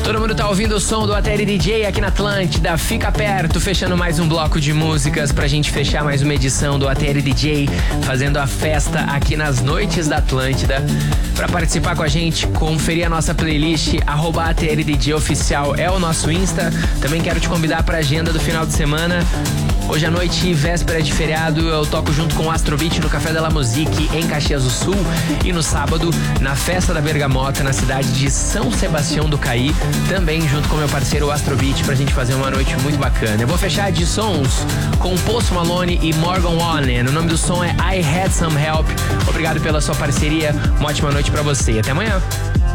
Todo mundo tá ouvindo o som do ATL DJ aqui na Atlântida. Fica perto, fechando mais um bloco de músicas pra gente fechar mais uma edição do ATL DJ, fazendo a festa aqui nas noites da Atlântida. Pra participar com a gente, conferir a nossa playlist, @ATL DJ Oficial é o nosso Insta. Também quero te convidar pra agenda do final de semana. Hoje à noite, véspera de feriado, eu toco junto com o Astrobeat no Café de la Musique em Caxias do Sul. E no sábado, na Festa da Bergamota, na cidade de São Sebastião do Caí, também junto com meu parceiro Astrobeat, pra gente fazer uma noite muito bacana. Eu vou fechar de sons com Post Malone e Morgan Wallen. O nome do som é I Had Some Help. Obrigado pela sua parceria, uma ótima noite pra você. Até amanhã.